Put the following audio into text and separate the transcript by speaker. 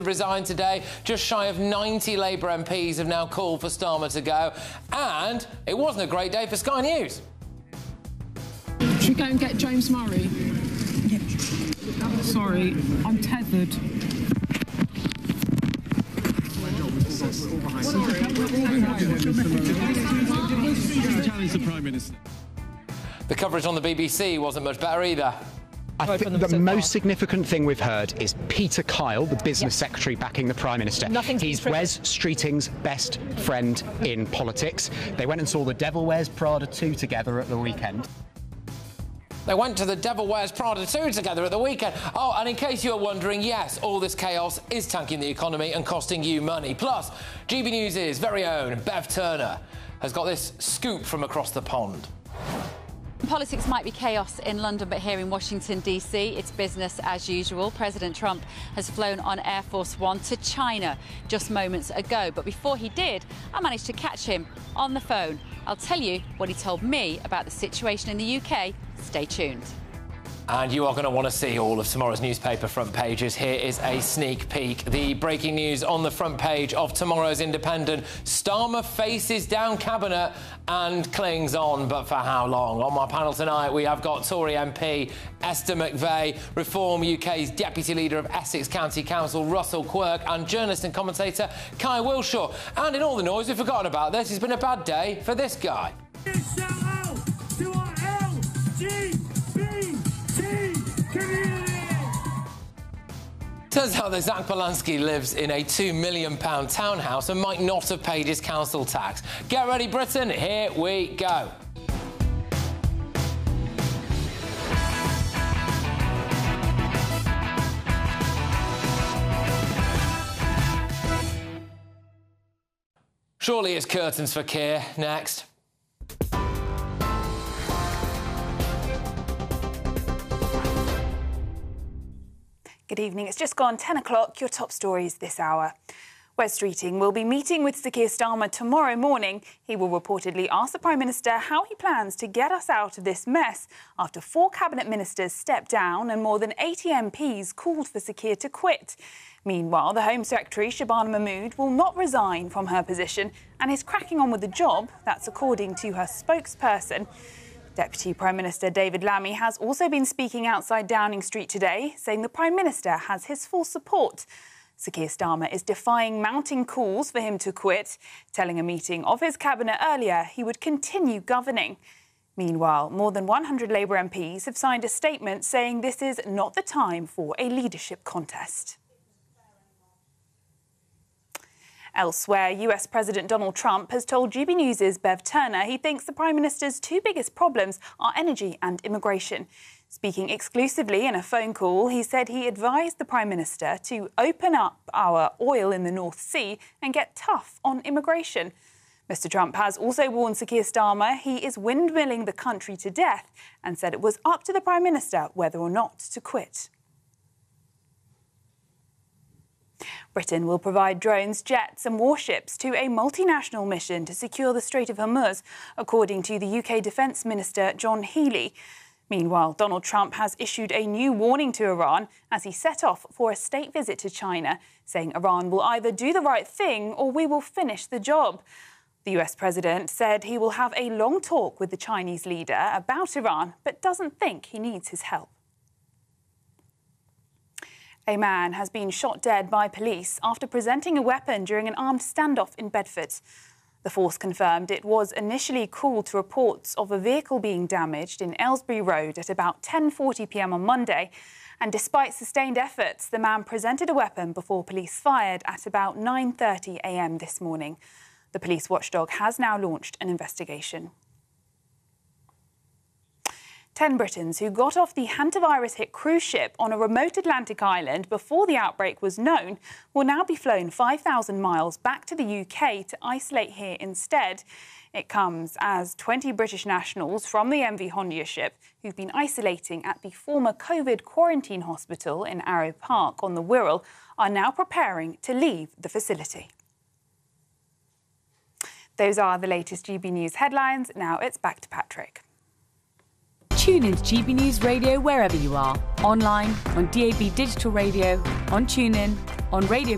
Speaker 1: Resigned today. Just shy of 90 Labour MPs have now called for Starmer to go. And it wasn't a great day for Sky News.
Speaker 2: Should we go and get James Murray? Yep. Sorry, I'm tethered.
Speaker 3: Challenge the Prime Minister.
Speaker 1: The coverage on the BBC wasn't much better either.
Speaker 4: I think the most significant thing we've heard is Peter Kyle, the business secretary backing the Prime Minister. He's Wes Streeting's best friend in politics. They went and saw The Devil Wears Prada 2 together at the weekend.
Speaker 1: They went to The Devil Wears Prada 2 together at the weekend. Oh, and in case you're wondering, yes, all this chaos is tanking the economy and costing you money. Plus, GB News' very own Bev Turner has got this scoop from across the pond.
Speaker 5: Politics might be chaos in London, but here in Washington, D.C., it's business as usual. President Trump has flown on Air Force One to China just moments ago. But before he did, I managed to catch him on the phone. I'll tell you what he told me about the situation in the UK. Stay tuned.
Speaker 1: And you are going to want to see all of tomorrow's newspaper front pages. Here is a sneak peek. The breaking news on the front page of tomorrow's Independent. Starmer faces down Cabinet and clings on, but for how long? On my panel tonight, we have got Tory MP Esther McVey, Reform UK's Deputy Leader of Essex County Council, Russell Quirk, and journalist and commentator Kai Wilshaw. And in all the noise, we've forgotten about this. It's been a bad day for this guy. Turns out that Zach Polanski lives in a £2 million townhouse and might not have paid his council tax. Get ready, Britain. Here we go. Surely it's curtains for Keir next.
Speaker 6: Good evening. It's just gone 10 o'clock. Your top stories this hour. Wes Streeting will be meeting with Sir Keir Starmer tomorrow morning. He will reportedly ask the Prime Minister how he plans to get us out of this mess after 4 cabinet ministers stepped down and more than 80 MPs called for Sir Keir to quit. Meanwhile, the Home Secretary, Shabana Mahmood, will not resign from her position and is cracking on with the job. That's according to her spokesperson. Deputy Prime Minister David Lammy has also been speaking outside Downing Street today, saying the Prime Minister has his full support. Sir Keir Starmer is defying mounting calls for him to quit, telling a meeting of his cabinet earlier he would continue governing. Meanwhile, more than 100 Labour MPs have signed a statement saying this is not the time for a leadership contest. Elsewhere, US President Donald Trump has told GB News' Bev Turner he thinks the Prime Minister's 2 biggest problems are energy and immigration. Speaking exclusively in a phone call, he said he advised the Prime Minister to open up our oil in the North Sea and get tough on immigration. Mr Trump has also warned Sir Keir Starmer he is windmilling the country to death and said it was up to the Prime Minister whether or not to quit. Britain will provide drones, jets and warships to a multinational mission to secure the Strait of Hormuz, according to the UK Defence Minister John Healey. Meanwhile, Donald Trump has issued a new warning to Iran as he set off for a state visit to China, saying Iran will either do the right thing or we will finish the job. The US president said he will have a long talk with the Chinese leader about Iran, but doesn't think he needs his help. A man has been shot dead by police after presenting a weapon during an armed standoff in Bedford. The force confirmed it was initially called to reports of a vehicle being damaged in Aylesbury Road at about 10:40 p.m. on Monday. And despite sustained efforts, the man presented a weapon before police fired at about 9:30 a.m. this morning. The police watchdog has now launched an investigation. 10 Britons who got off the hantavirus-hit cruise ship on a remote Atlantic island before the outbreak was known will now be flown 5,000 miles back to the UK to isolate here instead. It comes as 20 British nationals from the MV Hondia ship who've been isolating at the former COVID quarantine hospital in Arrow Park on the Wirral are now preparing to leave the facility. Those are the latest GB News headlines. Now it's back to Patrick.
Speaker 7: Tune in to GB News Radio wherever you are. Online, on DAB digital radio, on TuneIn, on Radio